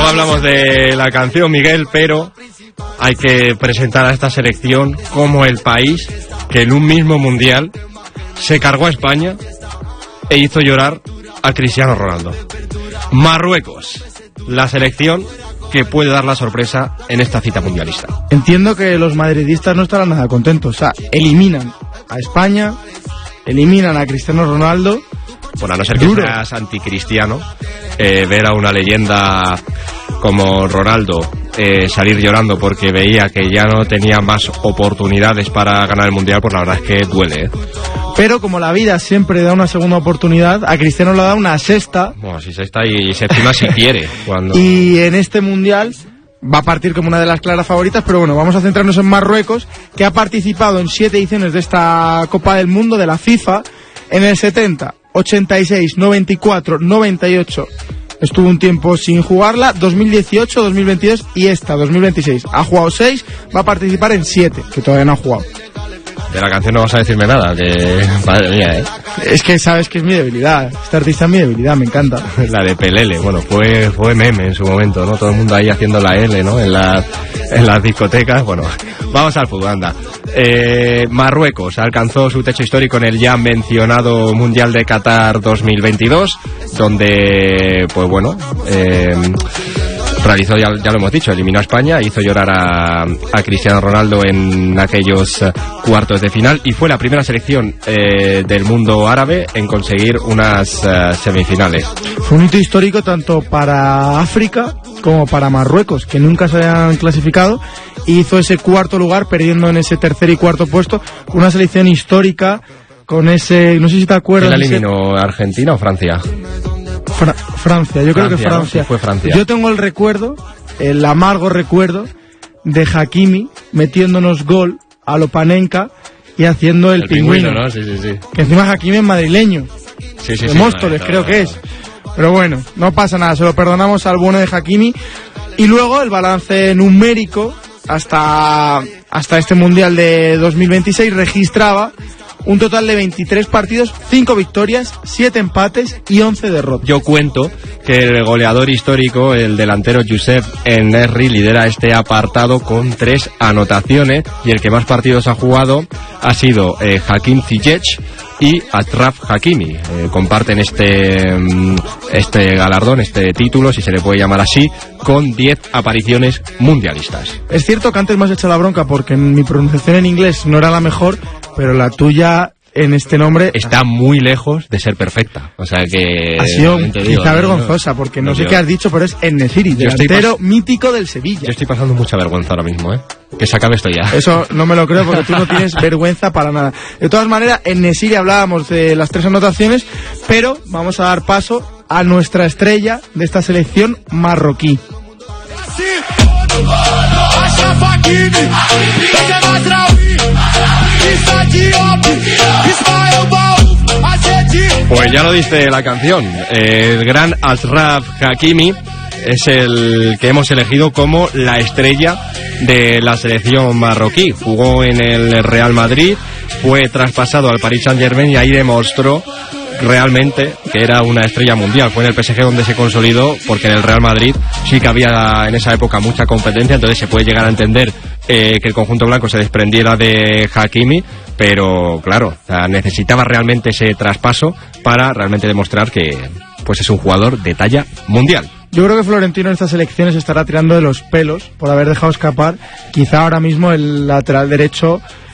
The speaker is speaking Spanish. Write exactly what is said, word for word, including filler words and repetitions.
Luego hablamos de la canción, Miguel, pero hay que presentar a esta selección como el país que en un mismo mundial se cargó a España e hizo llorar a Cristiano Ronaldo. Marruecos, la selección que puede dar la sorpresa en esta cita mundialista. Entiendo que los madridistas no estarán nada contentos. O sea, eliminan a España, eliminan a Cristiano Ronaldo. Bueno, a no ser que Duro. seas anticristiano, eh, ver a una leyenda como Ronaldo eh, salir llorando porque veía que ya no tenía más oportunidades para ganar el Mundial, pues la verdad es que duele, ¿eh? Pero como la vida siempre da una segunda oportunidad, a Cristiano le da una sexta. Bueno, si sexta y séptima si quiere. Cuando... Y en este Mundial va a partir como una de las claras favoritas, pero bueno, vamos a centrarnos en Marruecos, que ha participado en siete ediciones de esta Copa del Mundo de la FIFA, en el setenta, ochenta y seis, noventa y cuatro, noventa y ocho... estuvo un tiempo sin jugarla, dos mil dieciocho, dos mil veintidós y esta, dos mil veintiséis. Ha jugado seis, va a participar en siete, que todavía no ha jugado. De la canción no vas a decirme nada, que... Madre mía, ¿eh? Es que sabes que es mi debilidad, este artista es mi debilidad, me encanta. La de Pelele, bueno, fue fue meme en su momento, ¿no? Todo el mundo ahí haciendo la L, ¿no? En las, en las discotecas, bueno, vamos al fútbol, anda. Eh, Marruecos alcanzó su techo histórico en el ya mencionado Mundial de Qatar dos mil veintidós, donde, pues bueno, eh... realizó, ya, ya lo hemos dicho, eliminó a España, hizo llorar a, a Cristiano Ronaldo en aquellos uh, cuartos de final y fue la primera selección eh, del mundo árabe en conseguir unas uh, semifinales. Fue un hito histórico tanto para África como para Marruecos, que nunca se habían clasificado, y hizo ese cuarto lugar perdiendo en ese tercer y cuarto puesto, una selección histórica con ese, no sé si te acuerdas. ¿Quién la eliminó, ese... Argentina o Francia? Fra- Francia, yo Francia, creo que Francia. ¿no? Sí, fue Francia. Yo tengo el recuerdo, el amargo recuerdo de Hakimi metiéndonos gol a lo Panenka y haciendo el, el pingüino, pingüino, ¿no? Sí, sí, sí. Que encima Hakimi es madrileño. Sí, sí, de sí, Móstoles, no, creo no, que no. es. Pero bueno, no pasa nada, se lo perdonamos al bueno de Hakimi. Y luego el balance numérico hasta, hasta este Mundial de dos mil veintiséis registraba un total de veintitrés partidos, cinco victorias, siete empates y once derrotas. Yo cuento que el goleador histórico, el delantero Youssef En-Nesyri, lidera este apartado con tres anotaciones, y el que más partidos ha jugado ha sido eh, Hakim Ziyech y Achraf Hakimi. Eh, comparten este, este galardón, este título, si se le puede llamar así, con diez apariciones mundialistas. Es cierto que antes me has hecho la bronca porque mi pronunciación en inglés no era la mejor, pero la tuya en este nombre está muy lejos de ser perfecta. O sea que ha sido quizá vergonzosa, porque no, no sé yo, qué has dicho, pero es En-Nesyri, delantero mítico del Sevilla. Yo estoy pasando mucha vergüenza ahora mismo, ¿eh? Que se acabe esto ya. Eso no me lo creo, porque tú no tienes vergüenza para nada. De todas maneras, En-Nesyri hablábamos de las tres anotaciones, pero vamos a dar paso a nuestra estrella de esta selección marroquí. Pues ya lo dice la canción, el gran Achraf Hakimi es el que hemos elegido como la estrella de la selección marroquí. Jugó en el Real Madrid, fue traspasado al Paris Saint-Germain y ahí demostró realmente que era una estrella mundial. Fue en el P S G donde se consolidó, porque en el Real Madrid sí que había en esa época mucha competencia, entonces se puede llegar a entender eh, que el conjunto blanco se desprendiera de Hakimi, pero claro, o sea, necesitaba realmente ese traspaso para realmente demostrar que pues es un jugador de talla mundial. Yo creo que Florentino en estas elecciones estará tirando de los pelos por haber dejado escapar quizá ahora mismo el lateral derecho